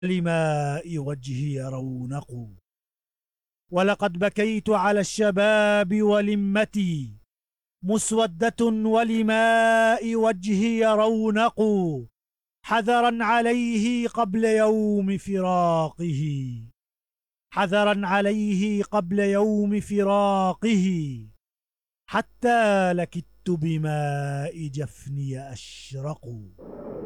لماء وجهي رونق. ولقد بكيت على الشباب ولمتي مسودة ولماء وجهي رونق. حذرا عليه قبل يوم فراقه، حذرا عليه قبل يوم فراقه، حتى لكدت بماء جفني أشرق.